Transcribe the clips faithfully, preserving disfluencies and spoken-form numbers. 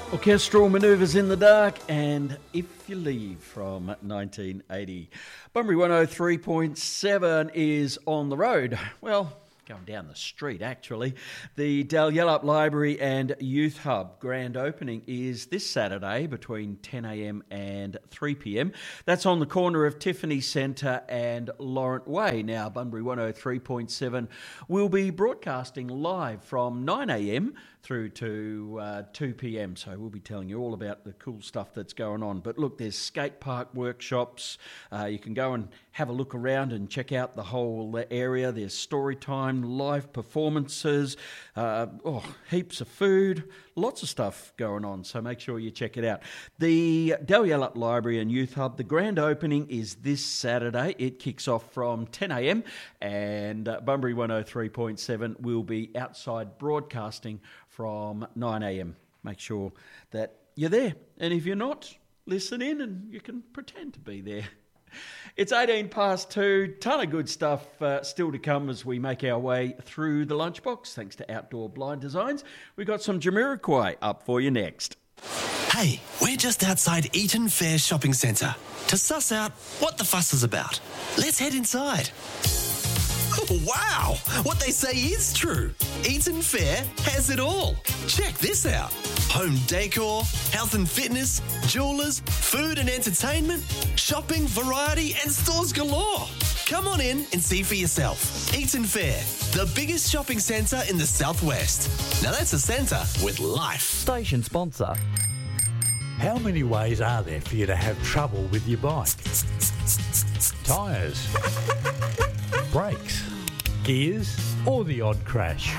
Orchestral manoeuvres in the dark and If You Leave from nineteen eighty. Bunbury one oh three point seven is on the road. Well, going down the street actually. The Dalyellup Library and Youth Hub grand opening is this Saturday between ten a.m. and three p.m. That's on the corner of Tiffany Centre and Laurent Way. Now, Bunbury one oh three point seven will be broadcasting live from nine a.m. through to uh, two p.m. So we'll be telling you all about the cool stuff that's going on. But look, there's skate park workshops. Uh, you can go and have a look around and check out the whole area. There's story time, live performances, uh, oh, heaps of food, lots of stuff going on. So make sure you check it out. The Dalyellup Library and Youth Hub, the grand opening is this Saturday. It kicks off from ten a.m. and uh, Bunbury one oh three point seven will be outside broadcasting from nine a.m. Make sure that you're there. And if you're not, listen in and you can pretend to be there. It's eighteen past two. Ton of good stuff uh, still to come as we make our way through the lunchbox. Thanks to Outdoor Blind Designs. We've got some Jamiroquai up for you next. Hey, we're just outside Eaton Fair Shopping Centre to suss out what the fuss is about. Let's head inside. Wow! What they say is true. Eaton Fair has it all. Check this out. Home decor, health and fitness, jewellers, food and entertainment, shopping, variety and stores galore. Come on in and see for yourself. Eaton Fair, the biggest shopping centre in the southwest. Now that's a centre with life. Station sponsor. How many ways are there for you to have trouble with your bike? Tyres, brakes, gears, or the odd crash?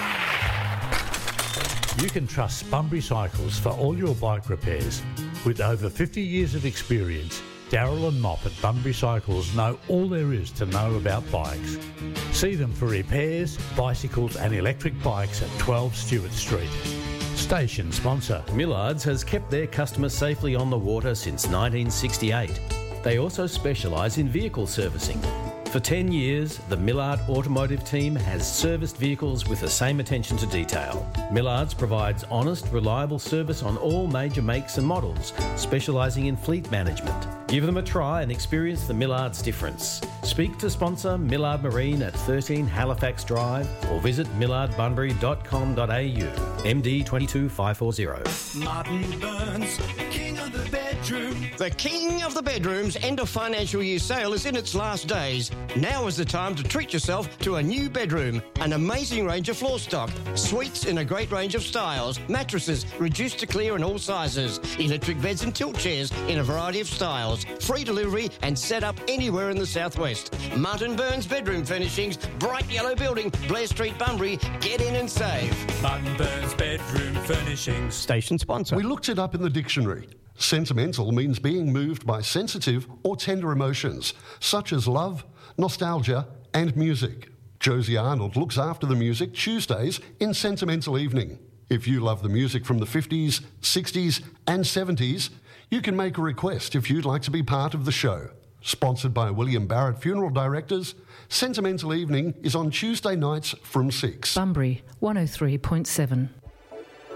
You can trust Bunbury Cycles for all your bike repairs. With over fifty years of experience, Daryl and Mop at Bunbury Cycles know all there is to know about bikes. See them for repairs, bicycles and electric bikes at twelve Stewart Street. Station sponsor. Millards has kept their customers safely on the water since nineteen sixty-eight. They also specialise in vehicle servicing. For ten years, the Millard Automotive team has serviced vehicles with the same attention to detail. Millards provides honest, reliable service on all major makes and models, specialising in fleet management. Give them a try and experience the Millards difference. Speak to sponsor Millard Marine at thirteen Halifax Drive or visit millard bunbury dot com dot a u. M D two two five four zero. Martin Burns, king of the bedroom. The King of the Bedrooms end of financial year sale is in its last days. Now is the time to treat yourself to a new bedroom. An amazing range of floor stock, suites in a great range of styles, mattresses reduced to clear in all sizes, electric beds and tilt chairs in a variety of styles, free delivery and set up anywhere in the southwest. Martin Burns Bedroom Furnishings, Bright Yellow Building, Blair Street, Bunbury. Get in and save. Martin Burns Bedroom Furnishings. Station sponsor. We looked it up in the dictionary. Sentimental means being moved by sensitive or tender emotions, such as love, nostalgia and music. Josie Arnold looks after the music Tuesdays in Sentimental Evening. If you love the music from the fifties, sixties and seventies, you can make a request if you'd like to be part of the show. Sponsored by William Barrett Funeral Directors, Sentimental Evening is on Tuesday nights from six. Bunbury one oh three point seven.